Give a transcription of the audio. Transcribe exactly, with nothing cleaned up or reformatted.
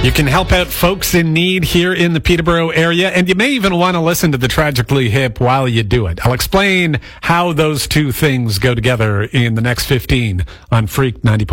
You can help out folks in need here in the Peterborough area, and you may even want to listen to the Tragically Hip while you do it. I'll explain how those two things go together in the next fifteen on Freak ninety point